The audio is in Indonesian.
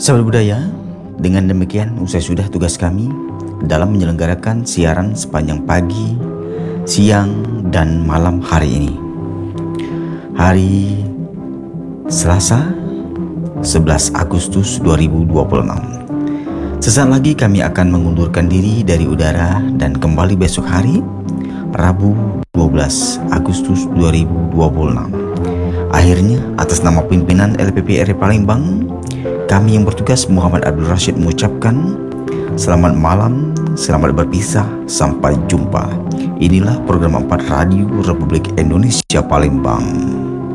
Sahabat budaya, dengan demikian usai sudah tugas kami dalam menyelenggarakan siaran sepanjang pagi, siang, dan malam hari ini. Hari Selasa 11 Agustus 2026. Sesaat lagi kami akan mengundurkan diri dari udara dan kembali besok hari Rabu 12 Agustus 2026. Akhirnya, atas nama pimpinan LPPRI Palembang, kami yang bertugas Muhammad Abdul Rashid mengucapkan selamat malam, selamat berpisah, sampai jumpa. Inilah program 4 Radio Republik Indonesia Palembang.